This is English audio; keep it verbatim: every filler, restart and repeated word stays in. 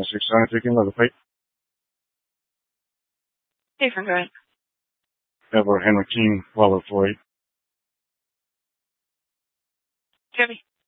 six seven, taking another fight. Hey, Frank, go ahead. Edward Henry King, Waller Floyd. Jimmy.